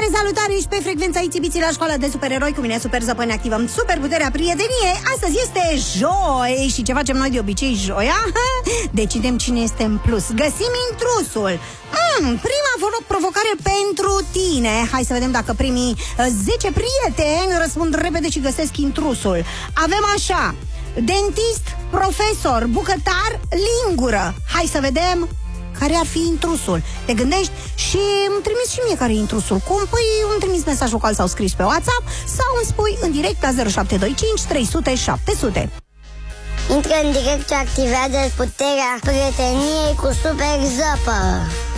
Salutare, ești pe frecvența Itibiții la școala de supereroi. Cu mine, Super Zăpăni, activăm superputerea prieteniei. Astăzi este joi și ce facem noi de obicei joia? Decidem cine este în plus. Găsim intrusul. Prima provocare pentru tine. Hai să vedem dacă primii 10 prieteni răspund repede și găsesc intrusul. Avem așa: dentist, profesor, bucătar, lingură. Hai să vedem care ar fi intrusul. Te gândești și îmi trimis și mie care e intrusul. Cum? Păi îmi trimis mesaj vocal sau scris pe WhatsApp sau îmi spui în direct la 0725 300 700. Intră în direct și activează puterea prieteniei cu Super Zăpă.